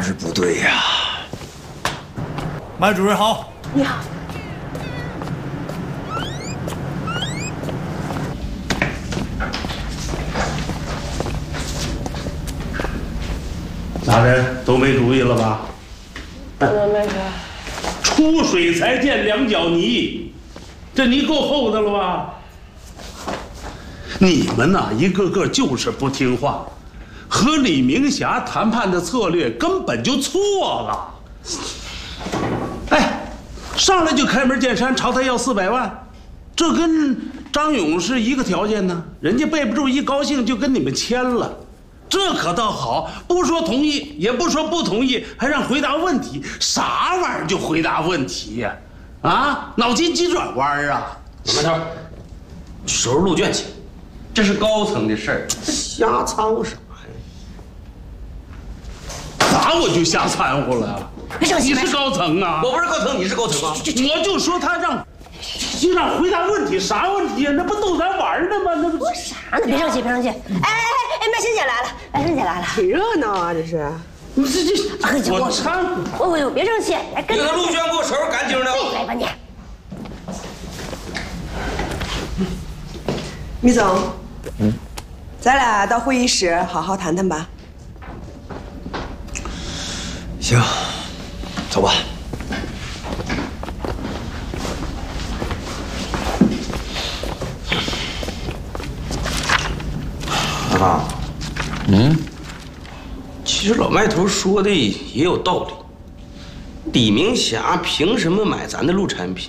还是不对呀。 麦主任好， 你好。 大人都没主意了吧？ 没事。 出水才见两脚泥，这泥够厚的了吧？你们呐，一个个就是不听话，和李明霞谈判的策略根本就错了。哎，上来就开门见山朝他要400万，这跟张勇是一个条件呢。人家背不住，一高兴就跟你们签了。这可倒好，不说同意，也不说不同意，还让回答问题，啥玩意儿就回答问题呀？啊，脑筋急转弯啊！ 老麦头，收拾录卷去，这是高层的事儿，瞎掺和啥呀？ 咋我就瞎掺和了？ 别生气， 你是高层啊？ 我不是高层，你是高层啊？ 我就说他让回答问题，啥问题呀？那不逗咱玩呢吗？那不啥呢？别生气，别生气。哎，麦欣姐来了，麦欣姐来了， 挺热闹啊，这是。 你这，我掺和。 我别生气，来跟你个录卷给我收拾干净的。 来吧你。 米总，咱俩到会议室好好谈谈吧。 行，走吧。啊，其实老麦头说的也有道理。李明霞凭什么买咱的陆产品？